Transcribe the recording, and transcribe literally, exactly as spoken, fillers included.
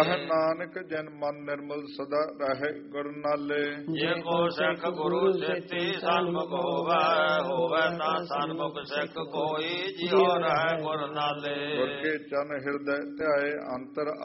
ਨਾਨਕ ਜਨ ਮਨ ਨਿਰਮਲ ਸਦਾ ਰਹੇ ਗੁਰ ਨਾਲੇ। ਜੇ ਕੋ ਸਿੱਖ ਗੁਰੂ ਸੇਤੀ ਸਨਮੁਖ ਹੋਵੇ, ਹੋਵੇ ਤਾਂ ਸਨਮੁਖ ਸਿੱਖ ਕੋਈ, ਜਿਉ ਰਹਿ ਗੁਰ ਨਾਲੇ। ਗੁਰ ਕੇ ਚਰਨ ਹਿਰਦੈ ਧਿਆਏ ਅੰਤਰ